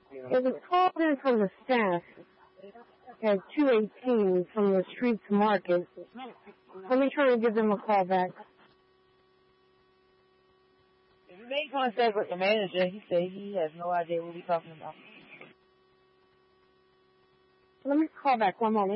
It was called in from the staff at 218 from the street to market. Let me try and give them a call back. If you make contact with the manager, he said he has no idea what we're talking about. Let me call back one moment.